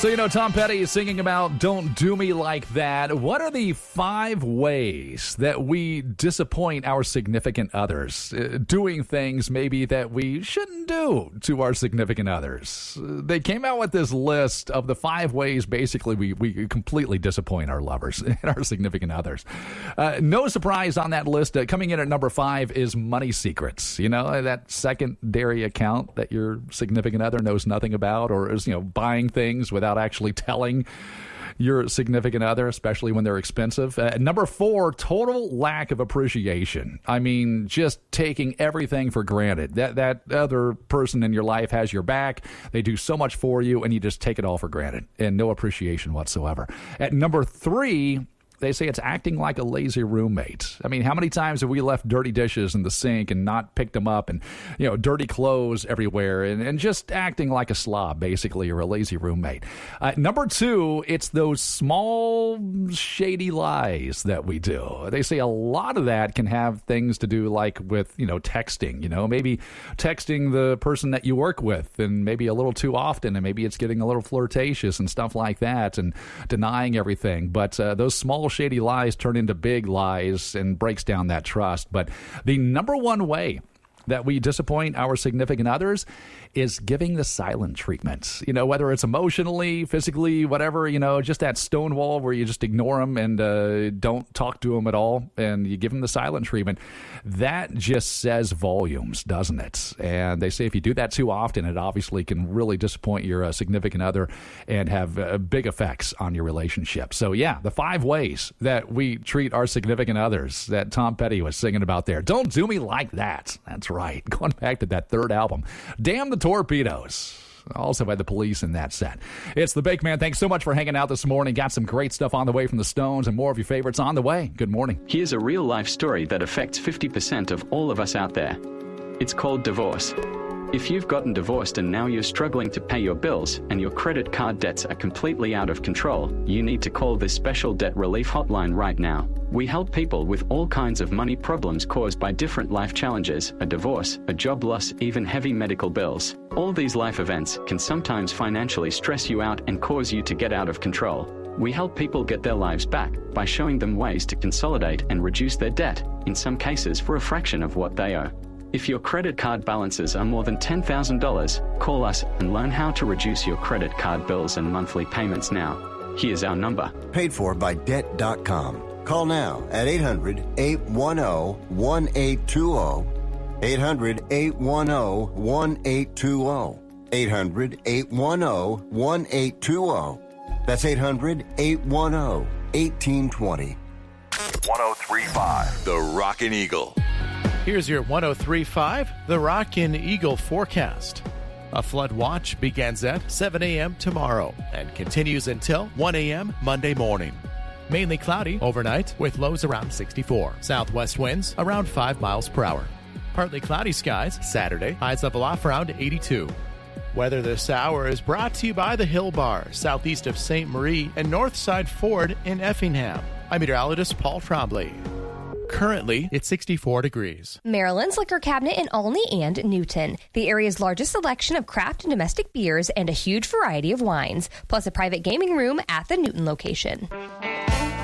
So, Tom Petty is singing about Don't Do Me Like That. What are the 5 ways that we disappoint our significant others? Doing things maybe that we shouldn't do to our significant others. They came out with this list of the 5 ways basically we completely disappoint our lovers and our significant others. No surprise on that list. Coming in at number 5 is money secrets. That secondary account that your significant other knows nothing about, or is, buying things without actually telling your significant other, especially when they're expensive. Number 4, total lack of appreciation. I mean, just taking everything for granted. That other person in your life has your back. They do so much for you, and you just take it all for granted and no appreciation whatsoever. At number 3, they say it's acting like a lazy roommate. I mean, how many times have we left dirty dishes in the sink and not picked them up, and, dirty clothes everywhere, and just acting like a slob, basically, or a lazy roommate. Number 2, it's those small, shady lies that we do. They say a lot of that can have things to do, like with, texting, maybe texting the person that you work with, and maybe a little too often, and maybe it's getting a little flirtatious and stuff like that, and denying everything. But those small shady lies turn into big lies and breaks down that trust. But the number 1 way that we disappoint our significant others is giving the silent treatment. Whether it's emotionally, physically, whatever, just that stonewall where you just ignore them and don't talk to them at all, and you give them the silent treatment. That just says volumes, doesn't it? And they say if you do that too often, it obviously can really disappoint your significant other and have big effects on your relationship. So yeah, the 5 ways that we treat our significant others that Tom Petty was singing about there. Don't Do Me Like That. That's right. Going back to that 3rd album. Damn the Torpedoes. Also by the Police in that set. It's the Bake Man. Thanks so much for hanging out this morning. Got some great stuff on the way from the Stones and more of your favorites on the way. Good morning. Here's a real-life story that affects 50% of all of us out there. It's called divorce. If you've gotten divorced and now you're struggling to pay your bills and your credit card debts are completely out of control, you need to call this special debt relief hotline right now. We help people with all kinds of money problems caused by different life challenges, a divorce, a job loss, even heavy medical bills. All these life events can sometimes financially stress you out and cause you to get out of control. We help people get their lives back by showing them ways to consolidate and reduce their debt, in some cases for a fraction of what they owe. If your credit card balances are more than $10,000, call us and learn how to reduce your credit card bills and monthly payments now. Here's our number. Paid for by Debt.com. Call now at 800-810-1820. 800-810-1820. 800-810-1820. That's 800-810-1820. 103.5 The Rockin' Eagle. Here's your 103.5 The Rockin' Eagle forecast. A flood watch begins at 7 a.m. tomorrow and continues until 1 a.m. Monday morning. Mainly cloudy overnight with lows around 64. Southwest winds around 5 miles per hour. Partly cloudy skies Saturday, highs level off around 82. Weather this hour is brought to you by the Hill Bar, southeast of St. Marie and Northside Ford in Effingham. I'm meteorologist Paul Trombley. Currently, it's 64 degrees. Maryland's Liquor Cabinet in Olney and Newton. The area's largest selection of craft and domestic beers and a huge variety of wines, plus a private gaming room at the Newton location.